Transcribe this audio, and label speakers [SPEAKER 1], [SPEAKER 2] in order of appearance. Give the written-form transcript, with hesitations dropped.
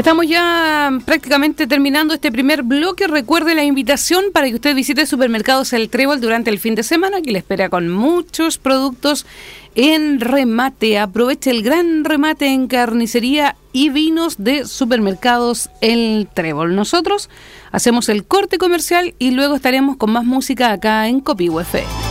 [SPEAKER 1] Estamos ya prácticamente terminando este primer bloque. Recuerde la invitación para que usted visite Supermercados El Trébol durante el fin de semana, que le espera con muchos productos en remate. Aproveche el gran remate en carnicería y vinos de Supermercados El Trébol. Nosotros hacemos el corte comercial y luego estaremos con más música acá en Copihue FM.